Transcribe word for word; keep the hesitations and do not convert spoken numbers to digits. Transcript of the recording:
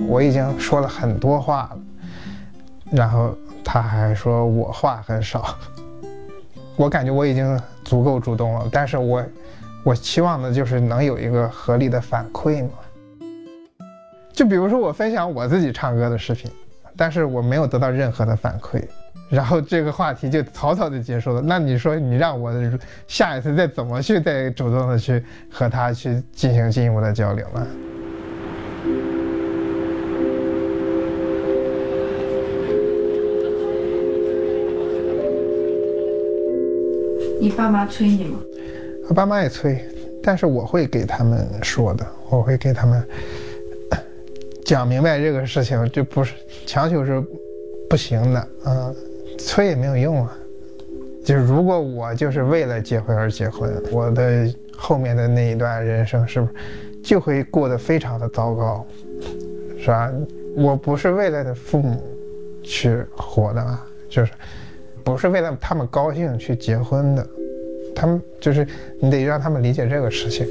我已经说了很多话了，然后他还说我话很少。我感觉我已经足够主动了，但是我我期望的就是能有一个合理的反馈嘛。就比如说我分享我自己唱歌的视频，但是我没有得到任何的反馈，然后这个话题就草草的结束了。那你说你让我下一次再怎么去再主动的去和他去进行进一步的交流呢？ 你爸妈催你吗？ 我爸妈也催，但是我会给他们说的，我会给他们讲明白这个事情，就不是强求是不行的，嗯，催也没有用啊。就是如果我就是为了结婚而结婚，我的后面的那一段人生是不是就会过得非常的糟糕，是吧？我不是为了父母去活的啊，就是不是为了他们高兴去结婚的，他们就是你得让他们理解这个事情。